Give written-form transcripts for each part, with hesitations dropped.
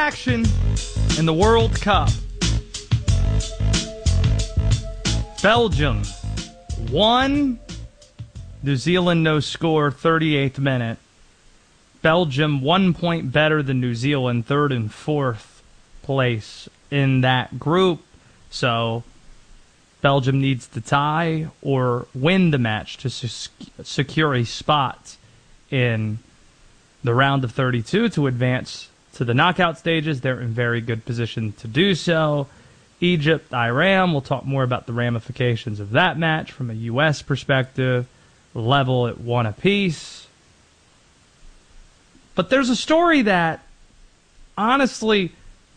action in the World Cup. Belgium won. New Zealand no score, 38th minute. Belgium 1 point better than New Zealand, third and fourth place in that group. So Belgium needs to tie or win the match to secure a spot in the round of 32 to advance to the knockout stages. They're in very good position to do so. Egypt, Iran, we'll talk more about the ramifications of that match from a U.S. perspective. Level at 1 apiece. But there's a story that, honestly,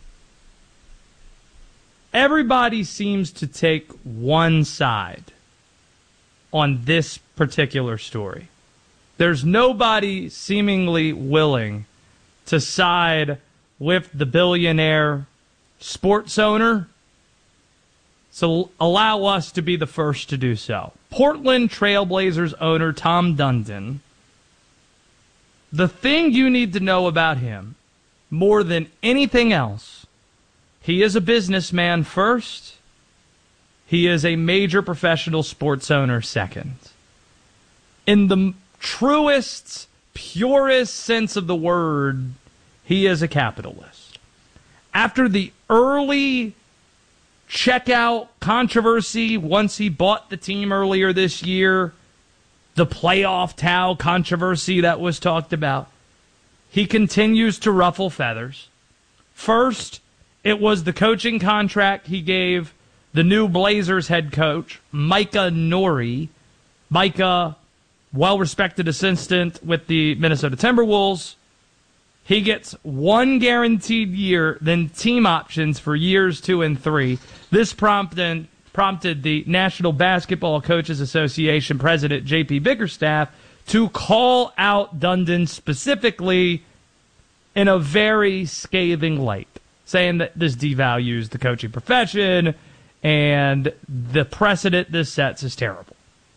everybody seems to take one side on this particular story. There's nobody seemingly willing to side with the billionaire sports owner. So allow us to be the first to do so. Portland Trail Blazers owner Tom Dundon. The thing you need to know about him, more than anything else, he is a businessman first. He is a major professional sports owner second. In the truest, purest sense of the word, he is a capitalist. After the early checkout controversy once he bought the team earlier this year, the playoff towel controversy that was talked about, he continues to ruffle feathers. First, it was the coaching contract he gave the new Blazers head coach, Micah Nori. Micah, well-respected assistant with the Minnesota Timberwolves. He gets one guaranteed year, then team options for years 2 and 3. This prompted the National Basketball Coaches Association president, J.P. Bickerstaff, to call out Dundon specifically in a very scathing light, saying that this devalues the coaching profession and the precedent this sets is terrible.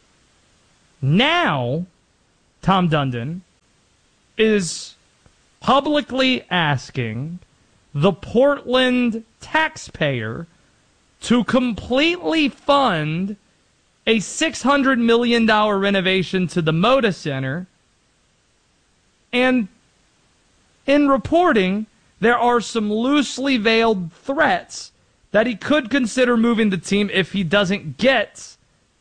Now, Tom Dundon is publicly asking the Portland taxpayer to completely fund a $600 million renovation to the Moda Center. And in reporting, there are some loosely veiled threats that he could consider moving the team if he doesn't get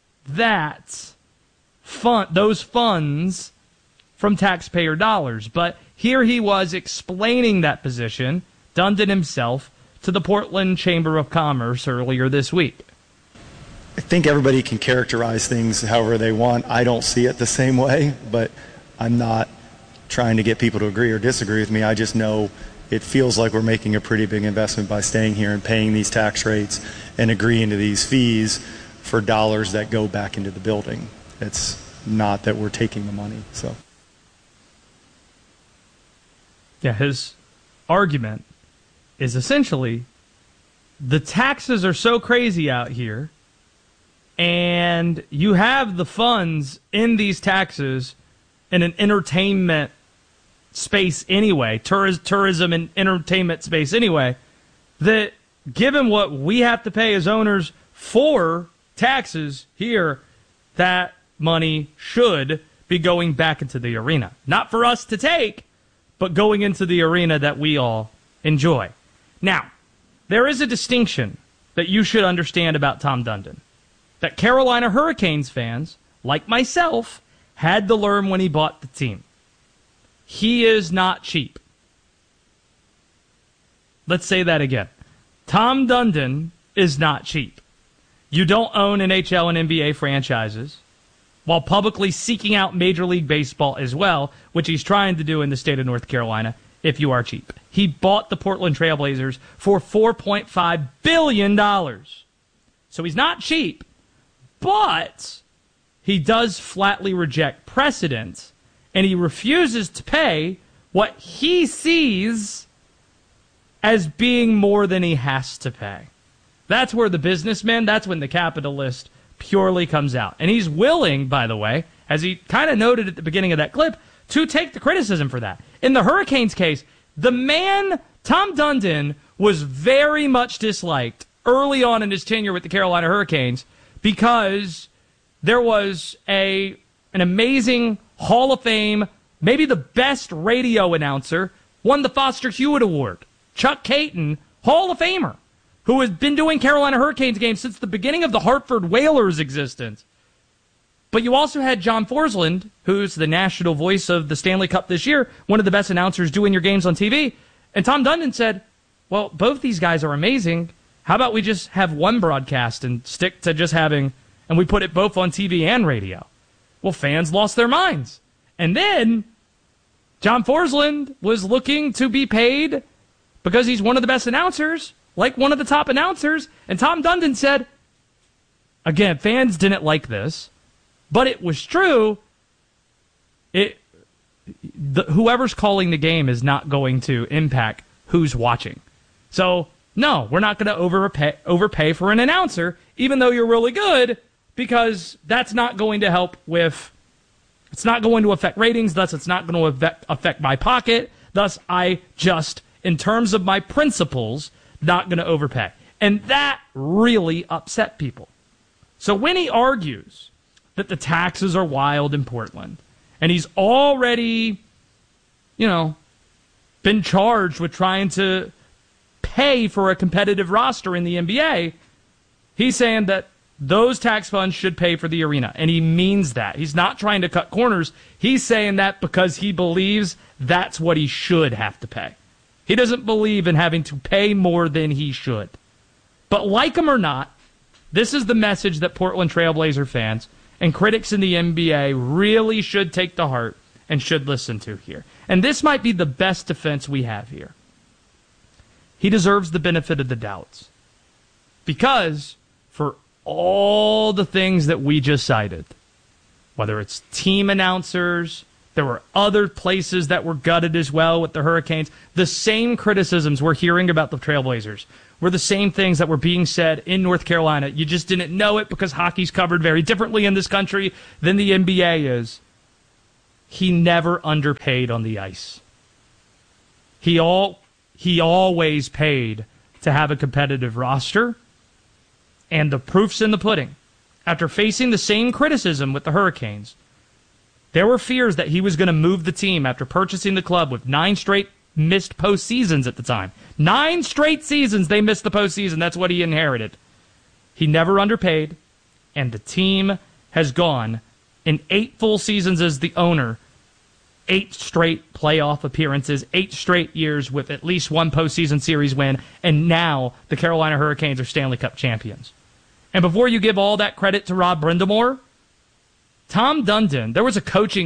those funds from taxpayer dollars. But here he was explaining that position, Dundon himself, to the Portland Chamber of Commerce earlier this week. I think everybody can characterize things however they want. I don't see it the same way, but I'm not trying to get people to agree or disagree with me. I just know it feels like we're making a pretty big investment by staying here and paying these tax rates and agreeing to these fees for dollars that go back into the building. It's not that we're taking the money. So, yeah, his argument is essentially the taxes are so crazy out here, and you have the funds in these taxes in an entertainment space anyway, tourism and entertainment space anyway, that given what we have to pay as owners for taxes here, that money should be going back into the arena. Not for us to take, but going into the arena that we all enjoy. Now, there is a distinction that you should understand about Tom Dundon that Carolina Hurricanes fans, like myself, had to learn when he bought the team. He is not cheap. Let's say that again. Tom Dundon is not cheap. You don't own NHL and NBA franchises while publicly seeking out Major League Baseball as well, which he's trying to do in the state of North Carolina, if you are cheap. He bought the Portland Trail Blazers for $4.5 billion. So he's not cheap, but he does flatly reject precedent, and he refuses to pay what he sees as being more than he has to pay. That's where the businessman, that's when the capitalist purely comes out. And he's willing, by the way, as he kind of noted at the beginning of that clip, to take the criticism for that. In the Hurricanes case, the man Tom Dundon was very much disliked early on in his tenure with the Carolina Hurricanes because there was an amazing Hall of Fame, maybe the best radio announcer, won the Foster Hewitt Award. Chuck Caton, Hall of Famer, who has been doing Carolina Hurricanes games since the beginning of the Hartford Whalers' existence. But you also had John Forsland, who's the national voice of the Stanley Cup this year, one of the best announcers doing your games on TV. And Tom Dundon said, well, both these guys are amazing. How about we just have one broadcast and stick to just having, and we put it both on TV and radio? Well, fans lost their minds. And then John Forsland was looking to be paid because he's one of the best announcers, like one of the top announcers. And Tom Dundon said, again, fans didn't like this, but it was true. Whoever's calling the game is not going to impact who's watching. So, no, we're not going to overpay for an announcer, even though you're really good, because that's not going to help with, it's not going to affect ratings, thus it's not going to affect my pocket, thus I just, in terms of my principles, not going to overpay. And that really upset people. So when he argues that the taxes are wild in Portland, and he's already, been charged with trying to pay for a competitive roster in the NBA, he's saying that those tax funds should pay for the arena. And he means that. He's not trying to cut corners. He's saying that because he believes that's what he should have to pay. He doesn't believe in having to pay more than he should. But like him or not, this is the message that Portland Trailblazer fans and critics in the NBA really should take to heart and should listen to here. And this might be the best defense we have here. He deserves the benefit of the doubts. Because for all the things that we just cited, whether it's team announcers, there were other places that were gutted as well with the Hurricanes, the same criticisms we're hearing about the Trailblazers were the same things that were being said in North Carolina. You just didn't know it because hockey's covered very differently in this country than the NBA is. He never underpaid on the ice. He always paid to have a competitive roster, and the proof's in the pudding. After facing the same criticism with the Hurricanes, there were fears that he was going to move the team after purchasing the club with 9 straight missed postseasons at the time. 9 straight seasons they missed the postseason. That's what he inherited. He never underpaid, and the team has gone in 8 full seasons as the owner, 8 straight playoff appearances, 8 straight years with at least one postseason series win, and now the Carolina Hurricanes are Stanley Cup champions. And before you give all that credit to Rob Brind'Amour, Tom Dundon, there was a coaching